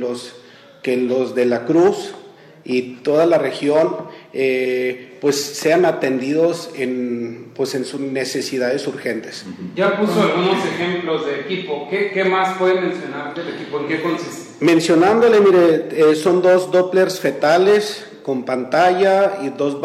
que los de la Cruz y toda la región pues sean atendidos en sus necesidades urgentes. Ya puso algunos ejemplos de equipo. ¿Qué más puede mencionar del equipo? ¿En qué consiste? Mencionándole, mire, son 2 Dopplers fetales con pantalla y 2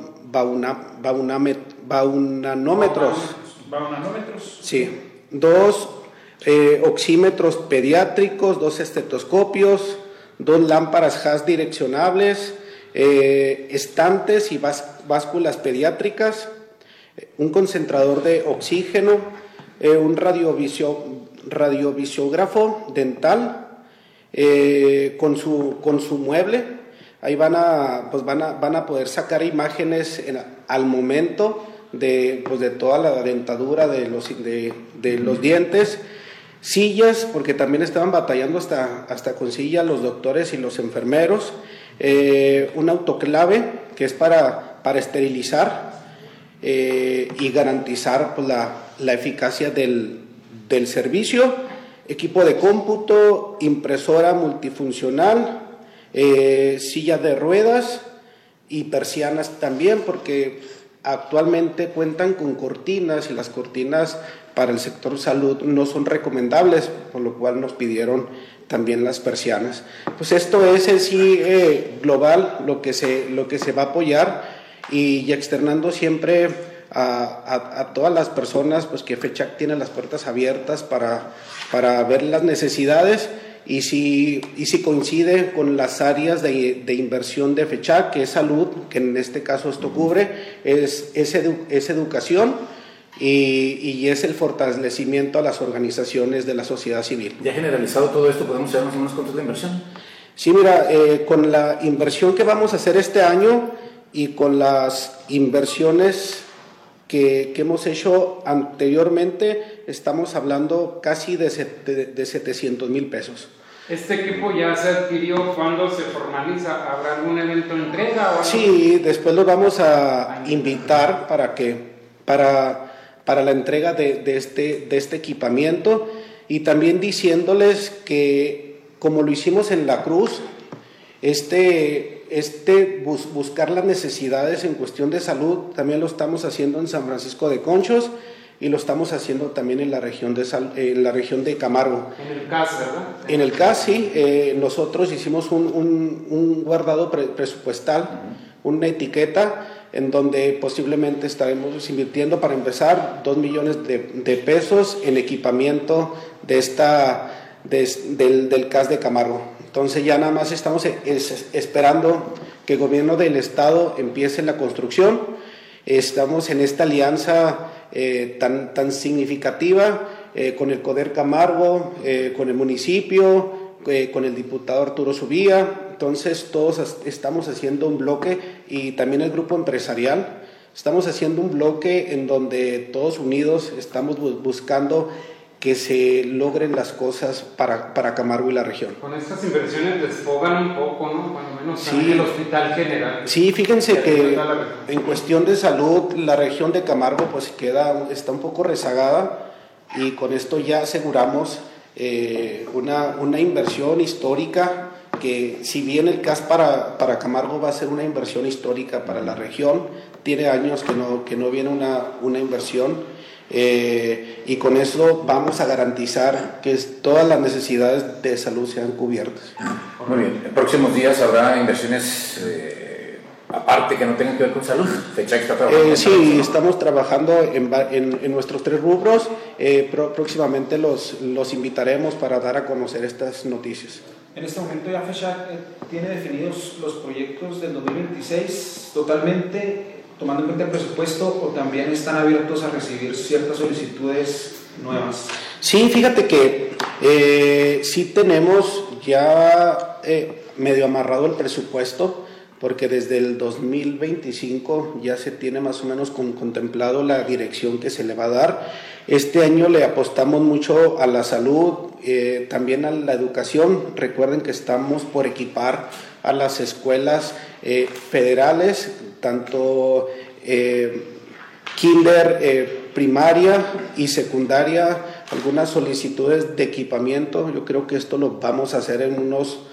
baunanómetros. ¿Baunanómetros? Sí, 2 oxímetros pediátricos, 2 estetoscopios, 2 lámparas Haas direccionables, estantes y básculas pediátricas, un concentrador de oxígeno, un radiovisiógrafo dental con su mueble. Ahí van a poder sacar imágenes al momento de toda la dentadura de los dientes. Sillas, porque también estaban batallando hasta con silla los doctores y los enfermeros. Un autoclave que es para esterilizar y garantizar pues, la eficacia del servicio. Equipo de cómputo, impresora multifuncional, silla de ruedas y persianas también, porque actualmente cuentan con cortinas y las cortinas para el sector salud no son recomendables, por lo cual nos pidieron también las persianas. Pues esto es en sí global lo que se va a apoyar y externando siempre a todas las personas pues que FECHAC tiene las puertas abiertas para ver las necesidades y si coincide con las áreas de inversión de FECHAC, que es salud, que en este caso esto cubre, es educación y es el fortalecimiento a las organizaciones de la sociedad civil. Ya generalizado todo esto, ¿podemos saber más o menos cuánto es la inversión? Sí, mira, con la inversión que vamos a hacer este año y con las inversiones que hemos hecho anteriormente, estamos hablando casi de 700,000 pesos. ¿Este equipo ya se adquirió? ¿Cuándo se formaliza? ¿Habrá algún evento de entrega o algo? Sí, después los vamos a invitar para la entrega de este equipamiento y también diciéndoles que como lo hicimos en la Cruz, buscar las necesidades en cuestión de salud también lo estamos haciendo en San Francisco de Conchos y lo estamos haciendo también en la región de Camargo. En el CAS, ¿verdad? En el CAS, sí. Nosotros hicimos un guardado presupuestal, una etiqueta en donde posiblemente estaremos invirtiendo para empezar 2 millones de pesos en equipamiento del CAS de Camargo. Entonces ya nada más estamos esperando que el gobierno del estado empiece la construcción. Estamos en esta alianza tan significativa con el CODER Camargo, con el municipio, con el diputado Arturo Subía. Entonces todos estamos haciendo un bloque y también el grupo empresarial. Estamos haciendo un bloque en donde todos unidos estamos buscando que se logren las cosas para Camargo y la región. Con estas inversiones desfogan un poco, ¿no? Cuando menos sí, el Hospital General. Sí, fíjense que en cuestión de salud, la región de Camargo pues está un poco rezagada y con esto ya aseguramos una inversión histórica que si bien el CAS para Camargo va a ser una inversión histórica para la región, tiene años que no viene una inversión. Y con eso vamos a garantizar que todas las necesidades de salud sean cubiertas. Muy bien, en próximos días habrá inversiones aparte que no tengan que ver con salud. FECHAC está trabajando. Sí, estamos trabajando en nuestros 3 rubros. Próximamente los invitaremos para dar a conocer estas noticias. En este momento ya FECHAC tiene definidos los proyectos del 2026 totalmente tomando en cuenta el presupuesto, o también están abiertos a recibir ciertas solicitudes nuevas. Sí, fíjate que sí tenemos ya medio amarrado el presupuesto, porque desde el 2025 ya se tiene más o menos contemplado la dirección que se le va a dar. Este año le apostamos mucho a la salud, también a la educación. Recuerden que estamos por equipar a las escuelas federales, tanto kinder, primaria y secundaria, algunas solicitudes de equipamiento. Yo creo que esto lo vamos a hacer en unos